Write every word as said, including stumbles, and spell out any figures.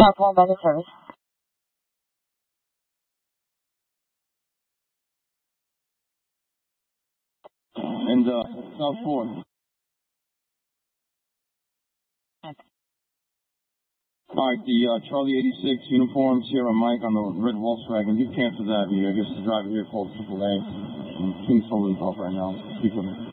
South Four Bus Service. And uh, South Four. All right, the uh, Charlie eighty-six uniform, Sierra Mike on the red Volkswagen. You cancel that. I guess the driver here called triple A. And King's holding off right now. Speak with me.